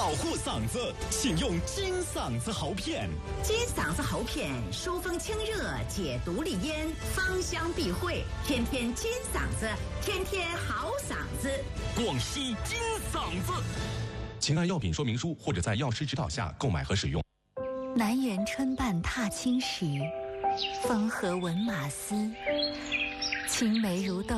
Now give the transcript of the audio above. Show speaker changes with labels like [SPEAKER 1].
[SPEAKER 1] 保护嗓子，请用金嗓子喉片。
[SPEAKER 2] 金嗓子喉片疏风清热，解毒利咽，芳香避秽，天天金嗓子，天天好嗓子。
[SPEAKER 1] 广西金嗓子，
[SPEAKER 3] 请按药品说明书或者在药师指导下购买和使用。
[SPEAKER 4] 南园春半踏青时，风和闻马嘶，青梅如豆。